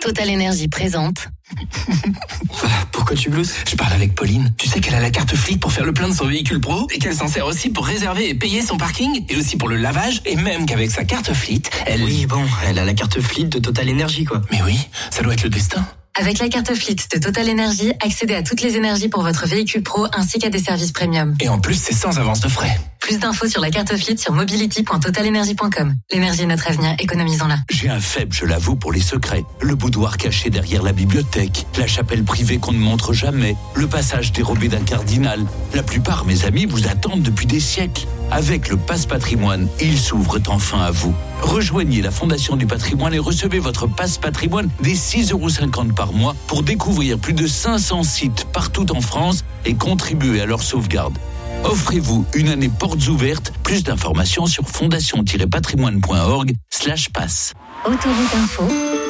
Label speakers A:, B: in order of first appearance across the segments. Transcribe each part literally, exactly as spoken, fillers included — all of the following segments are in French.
A: Total Energy présente.
B: Pourquoi tu glousses ? Je parle avec Pauline. Tu sais qu'elle a la carte Fleet pour faire le plein de son véhicule pro et qu'elle s'en sert aussi pour réserver et payer son parking et aussi pour le lavage et même qu'avec sa carte Fleet, elle...
C: Oui, bon, elle a la carte Fleet de Total Energy, quoi.
B: Mais oui, ça doit être le destin.
A: Avec la carte Fleet de Total Energy, accédez à toutes les énergies pour votre véhicule pro ainsi qu'à des services premium.
B: Et en plus, c'est sans avance de frais.
A: Plus d'infos sur la carte Fleet sur mobility point total energy point com. L'énergie est notre avenir, économisons-la.
D: J'ai un faible, je l'avoue, pour les secrets. Le boudoir caché derrière la bibliothèque, la chapelle privée qu'on ne montre jamais, le passage dérobé d'un cardinal. La plupart, mes amis, vous attendent depuis des siècles. Avec le Pass Patrimoine, ils s'ouvrent enfin à vous. Rejoignez la Fondation du Patrimoine et recevez votre Pass Patrimoine dès six euros cinquante par mois pour découvrir plus de cinq cents sites partout en France et contribuer à leur sauvegarde. Offrez-vous une année portes ouvertes. Plus d'informations sur fondation-patrimoine point org slash pass.
A: Autoroute Info.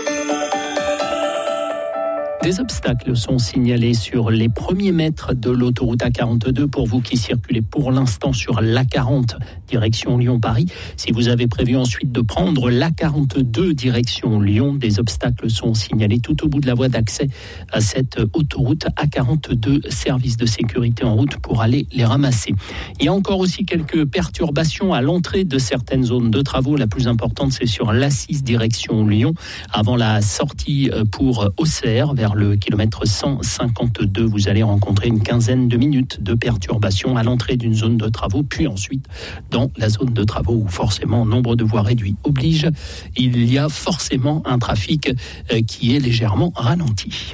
E: Des obstacles sont signalés sur les premiers mètres de l'autoroute A quarante-deux pour vous qui circulez pour l'instant sur l'A quarante direction Lyon-Paris. Si vous avez prévu ensuite de prendre l'A quarante-deux direction Lyon, des obstacles sont signalés tout au bout de la voie d'accès à cette autoroute A quarante-deux. Service de sécurité en route pour aller les ramasser. Il y a encore aussi quelques perturbations à l'entrée de certaines zones de travaux. La plus importante, c'est sur l'A six direction Lyon, avant la sortie pour Auxerre vers le kilomètre cent cinquante-deux, vous allez rencontrer une quinzaine de minutes de perturbation à l'entrée d'une zone de travaux, puis ensuite dans la zone de travaux où forcément nombre de voies réduites oblige, il y a forcément un trafic qui est légèrement ralenti.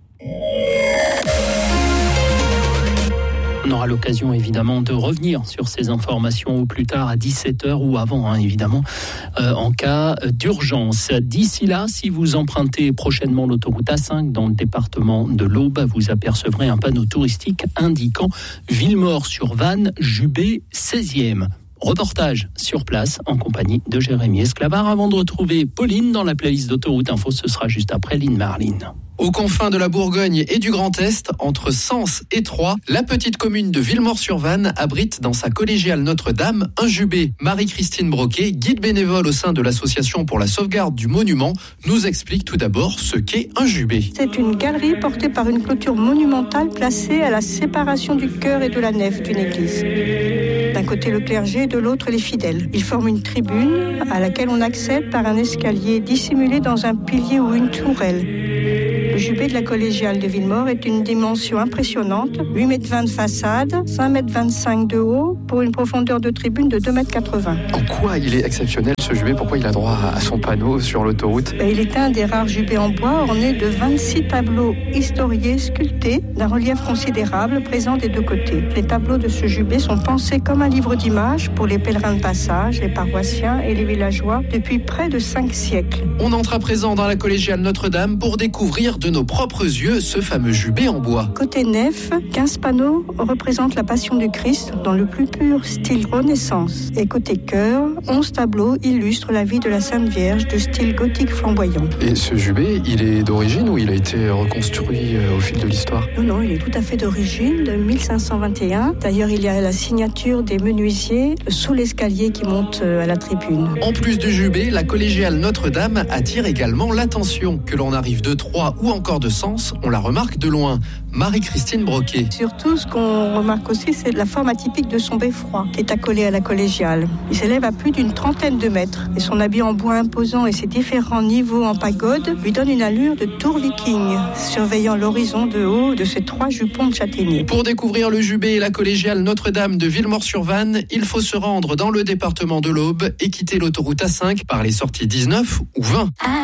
E: On aura l'occasion évidemment de revenir sur ces informations au plus tard à dix-sept heures ou avant, hein, évidemment, euh, en cas d'urgence. D'ici là, si vous empruntez prochainement l'autoroute A cinq dans le département de l'Aube, vous apercevrez un panneau touristique indiquant Villemort-sur-Vanne, Jubé, seizième. Reportage sur place en compagnie de Jérémy Esclavard. Avant de retrouver Pauline dans la playlist d'Autoroute Info, ce sera juste après Lynn Marlin.
F: Aux confins de la Bourgogne et du Grand Est, entre Sens et Troyes, la petite commune de Villemort-sur-Vanne abrite dans sa collégiale Notre-Dame un jubé. Marie-Christine Broquet, guide bénévole au sein de l'Association pour la sauvegarde du monument, nous explique tout d'abord ce qu'est un jubé.
G: C'est une galerie portée par une clôture monumentale placée à la séparation du chœur et de la nef d'une église. D'un côté le clergé, de l'autre les fidèles. Ils forment une tribune à laquelle on accède par un escalier dissimulé dans un pilier ou une tourelle. Le jubé de la collégiale de Villemort est une dimension impressionnante, huit mètres vingt de façade, cinq mètres vingt-cinq de haut, pour une profondeur de tribune de deux mètres quatre-vingts.
F: En quoi il est exceptionnel ce jubé ? Pourquoi il a droit à son panneau sur l'autoroute ?
G: Il est un des rares jubés en bois ornés de vingt-six tableaux historiés sculptés d'un relief considérable présent des deux côtés. Les tableaux de ce jubé sont pensés comme un livre d'images pour les pèlerins de passage, les paroissiens et les villageois depuis près de cinq siècles.
F: On entre à présent dans la collégiale Notre-Dame pour découvrir de nos propres yeux ce fameux jubé en bois.
G: Côté nef, quinze panneaux représentent la Passion du Christ dans le plus pur style Renaissance. Et côté chœur, onze tableaux illustrent la vie de la Sainte Vierge de style gothique flamboyant.
F: Et ce jubé, il est d'origine ou il a été reconstruit au fil de l'histoire ?
G: Non, non, il est tout à fait d'origine, de mille cinq cent vingt et un. D'ailleurs, il y a la signature des menuisiers sous l'escalier qui monte à la tribune.
F: En plus du jubé, la collégiale Notre-Dame attire également l'attention. Que l'on arrive de Troyes ou encore de Sens, on la remarque de loin. Marie-Christine Broquet.
G: Surtout, ce qu'on remarque aussi, c'est la forme atypique de son beffroi, qui est accolé à la collégiale. Il s'élève à plus d'une trentaine de mètres. Et son habit en bois imposant et ses différents niveaux en pagode lui donnent une allure de tour viking, surveillant l'horizon de haut de ses trois jupons de châtaignier.
F: Pour découvrir le jubé et la collégiale Notre-Dame de Villemort-sur-Vanne, il faut se rendre dans le département de l'Aube et quitter l'autoroute A cinq par les sorties dix-neuf ou vingt.